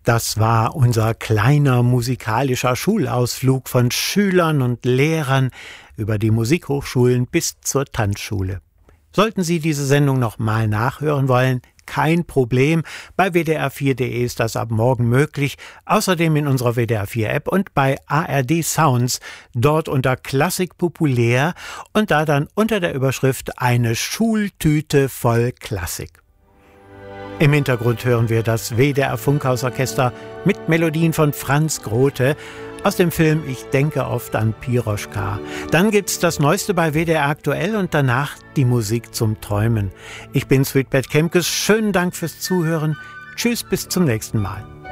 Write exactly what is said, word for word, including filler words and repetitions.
Das war unser kleiner musikalischer Schulausflug von Schülern und Lehrern über die Musikhochschulen bis zur Tanzschule. Sollten Sie diese Sendung noch mal nachhören wollen, kein Problem. Bei w d r vier punkt d e ist das ab morgen möglich. Außerdem in unserer W D R vier App und bei A R D Sounds, dort unter Klassik populär und da dann unter der Überschrift eine Schultüte voll Klassik. Im Hintergrund hören wir das W D R Funkhausorchester mit Melodien von Franz Grothe aus dem Film Ich denke oft an Piroschka. Dann gibt's das Neueste bei W D R aktuell und danach die Musik zum Träumen. Ich bin Sweetbet Kemkes. Schönen Dank fürs Zuhören. Tschüss, bis zum nächsten Mal.